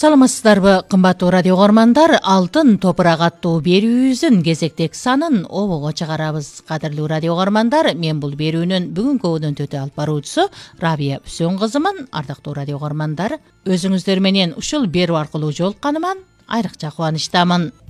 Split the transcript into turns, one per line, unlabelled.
Саламатсыздарбы, кымбаттуу радио угармандар, Алтын топурак аттуу берүүбүздүн кезектеги санын обого чыгарабыз. Кадырлуу радио угармандар, мен бул берүүнүн бүгүнкү өнөтөтү алып баруучусу Рабия Үсөн кызымын. Ардактуу радио угармандар, өзүңүздөр менен ушул берүү аркылуу жолукканыма айрыкча кубанычтамын.